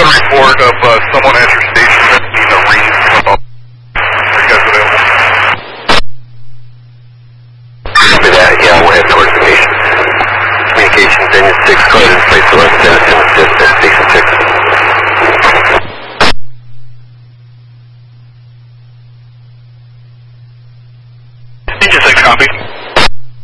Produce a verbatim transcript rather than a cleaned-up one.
a report of uh, someone at your station that needs a ring come up. Are you guys available? Copy that. Yeah, we'll head towards the station. Communications engine six, go ahead and place the left in station six.